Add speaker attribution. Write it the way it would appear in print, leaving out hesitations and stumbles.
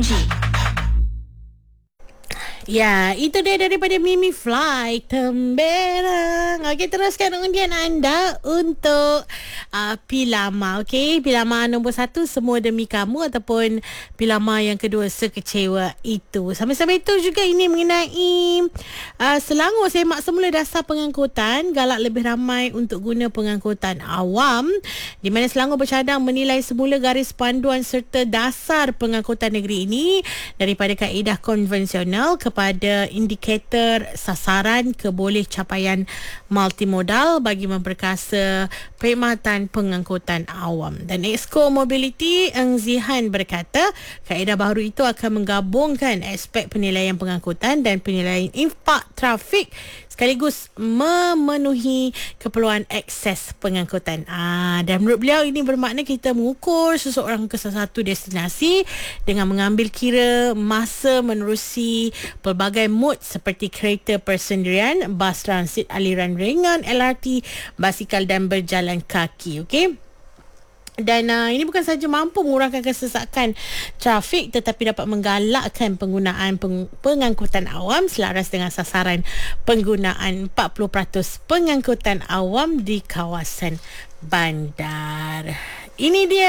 Speaker 1: Ya, itu dia daripada Mimi Fly Temberang. Okey, teruskan undian anda untuk Pilama. Okey, Pilama nombor 1 Semua Demi Kamu, ataupun Pilama yang kedua Sekecewa Itu. Sama-sama itu juga ini mengenai Selangor semak semula dasar pengangkutan, galak lebih ramai untuk guna pengangkutan awam, di mana Selangor bercadang menilai semula garis panduan serta dasar pengangkutan negeri ini daripada kaedah konvensional kepada indikator sasaran keboleh capaian multimodal bagi memperkasa perkhidmatan pengangkutan awam. Dan Exco Mobility Eng Zihan berkata, kaedah baru itu akan menggabungkan aspek penilaian pengangkutan dan penilaian impak trafik sekaligus memenuhi keperluan akses pengangkutan. Dan menurut beliau ini bermakna kita mengukur seseorang ke satu destinasi dengan mengambil kira masa menerusi pelbagai mood seperti kereta persendirian, bas transit aliran ringan, LRT, basikal dan berjalan kaki. Okey. Dan ini bukan sahaja mampu mengurangkan kesesakan trafik, tetapi dapat menggalakkan penggunaan pengangkutan awam selaras dengan sasaran penggunaan 40% pengangkutan awam di kawasan bandar. Ini dia